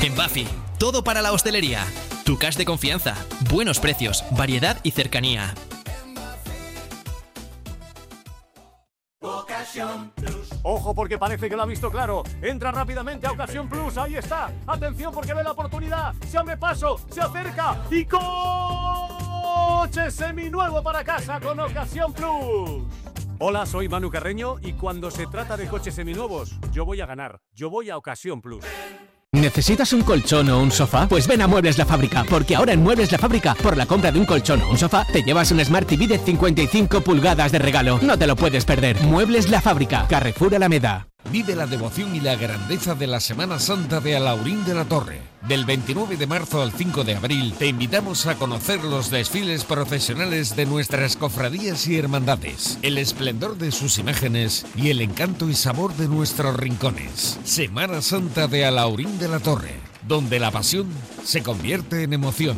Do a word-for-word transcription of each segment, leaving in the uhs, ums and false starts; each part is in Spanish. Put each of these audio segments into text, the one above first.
En Buffy, todo para la hostelería. Tu cash de confianza, buenos precios, variedad y cercanía. Ojo, porque parece que lo ha visto claro. Entra rápidamente a Ocasión Plus. Ahí está. Atención, porque ve la oportunidad. Se abre paso, se acerca y coche seminuevo para casa con Ocasión Plus. Hola, soy Manu Carreño y cuando se trata de coches seminuevos, yo voy a ganar. Yo voy a Ocasión Plus. ¿Necesitas un colchón o un sofá? Pues ven a Muebles La Fábrica, porque ahora en Muebles La Fábrica, por la compra de un colchón o un sofá, te llevas un Smart T V de cincuenta y cinco pulgadas de regalo. No te lo puedes perder. Muebles La Fábrica, Carrefour Alameda. Vive la devoción y la grandeza de la Semana Santa de Alhaurín de la Torre. Del veintinueve de marzo al cinco de abril te invitamos a conocer los desfiles procesionales de nuestras cofradías y hermandades, el esplendor de sus imágenes y el encanto y sabor de nuestros rincones. Semana Santa de Alhaurín de la Torre, donde la pasión se convierte en emoción.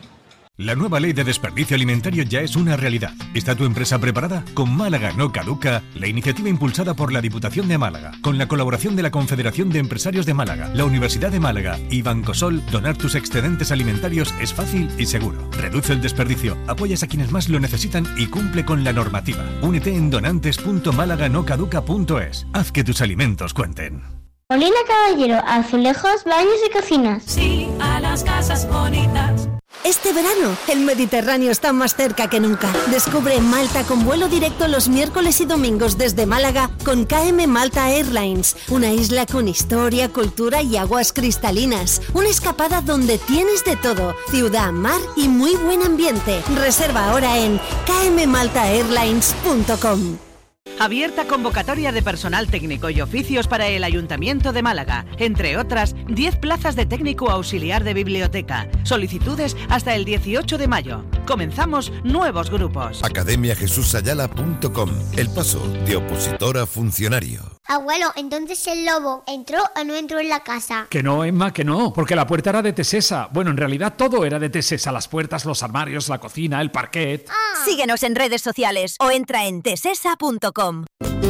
La nueva ley de desperdicio alimentario ya es una realidad. ¿Está tu empresa preparada? Con Málaga no caduca, la iniciativa impulsada por la Diputación de Málaga, con la colaboración de la Confederación de Empresarios de Málaga, la Universidad de Málaga y Bancosol, donar tus excedentes alimentarios es fácil y seguro. Reduce el desperdicio, apoyas a quienes más lo necesitan y cumple con la normativa. Únete en donantes punto málaga no caduca punto es. Haz que tus alimentos cuenten. Molina Caballero, azulejos, baños y cocinas. Sí, a las casas bonitas. Este verano, el Mediterráneo está más cerca que nunca. Descubre Malta con vuelo directo los miércoles y domingos desde Málaga con K M Malta Airlines. Una isla con historia, cultura y aguas cristalinas. Una escapada donde tienes de todo. Ciudad, mar y muy buen ambiente. Reserva ahora en k m malta airlines punto com. Abierta convocatoria de personal técnico y oficios para el Ayuntamiento de Málaga. Entre otras, diez plazas de técnico auxiliar de biblioteca. Solicitudes hasta el dieciocho de mayo. Comenzamos nuevos grupos. academia jesús ayala punto com. El paso de opositor a funcionario. Abuelo, entonces el lobo entró o no entró en la casa. Que no, Emma, que no, porque la puerta era de Tesesa. Bueno, en realidad todo era de Tesesa. Las puertas, los armarios, la cocina, el parquet. Ah. Síguenos en redes sociales o entra en tesesa punto com.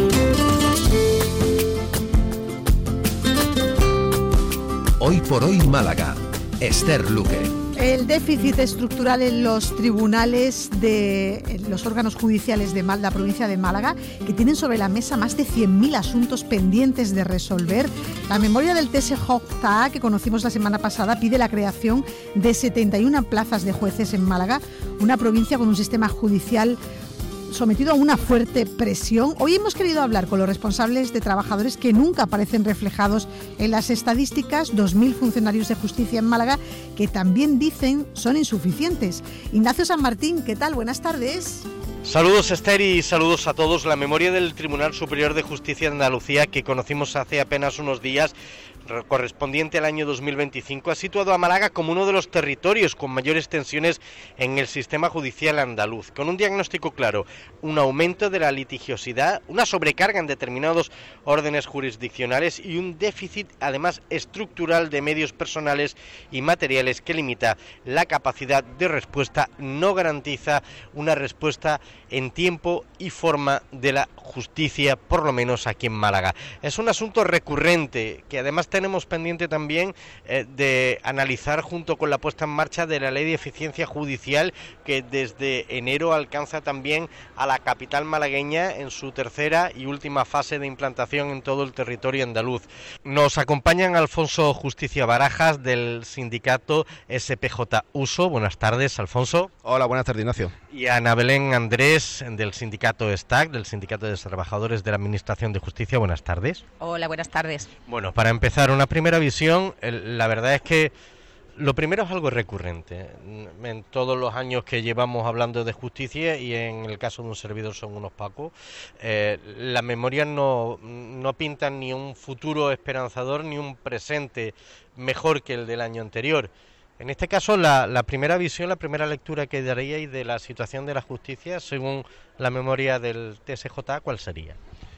Hoy por hoy Málaga. Esther Luque. El déficit estructural en los tribunales de los órganos judiciales de la provincia de Málaga, que tienen sobre la mesa más de cien mil asuntos pendientes de resolver. La memoria del T S J, que conocimos la semana pasada, pide la creación de setenta y una plazas de jueces en Málaga, una provincia con un sistema judicial sometido a una fuerte presión. Hoy hemos querido hablar con los responsables de trabajadores que nunca aparecen reflejados en las estadísticas, dos mil funcionarios de justicia en Málaga, que también dicen son insuficientes. Ignacio San Martín, ¿qué tal? Buenas tardes. Saludos, Esther, y saludos a todos. La memoria del Tribunal Superior de Justicia de Andalucía, que conocimos hace apenas unos días, correspondiente al año dos mil veinticinco, ha situado a Málaga como uno de los territorios con mayores tensiones en el sistema judicial andaluz, con un diagnóstico claro: un aumento de la litigiosidad, una sobrecarga en determinados órdenes jurisdiccionales y un déficit, además, estructural de medios personales y materiales que limita la capacidad de respuesta, no garantiza una respuesta en tiempo y forma de la justicia, por lo menos aquí en Málaga. Es un asunto recurrente que además tenemos pendiente también eh, de analizar junto con la puesta en marcha de la Ley de Eficiencia Judicial, que desde enero alcanza también a la capital malagueña en su tercera y última fase de implantación en todo el territorio andaluz. Nos acompañan Alfonso Justicia Barajas, del sindicato S P J Uso. Buenas tardes, Alfonso. Hola, buenas tardes, Ignacio. Y Ana Belén Andrés, del sindicato S T A C, del Sindicato de Trabajadores de la Administración de Justicia. Buenas tardes. Hola, buenas tardes. Bueno, para empezar, una primera visión. La verdad es que lo primero es algo recurrente en todos los años que llevamos hablando de justicia, y en el caso de un servidor son unos pacos. Eh, las memorias no, no pintan ni un futuro esperanzador ni un presente mejor que el del año anterior. En este caso, la, la primera visión, la primera lectura que daríais de la situación de la justicia, según la memoria del T S J, ¿cuál sería?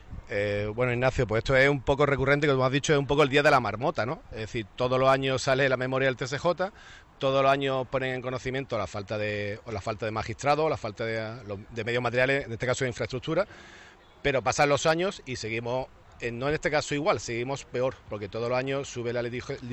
Eh, bueno, Ignacio, pues esto es un poco recurrente, como has dicho, es un poco el día de la marmota, ¿no? Es decir, todos los años sale la memoria del T S J, todos los años ponen en conocimiento la falta de, o la falta de magistrados, la falta de, de medios materiales, en este caso de infraestructura, pero pasan los años y seguimos, eh, no en este caso igual, seguimos peor, porque todos los años sube la litigio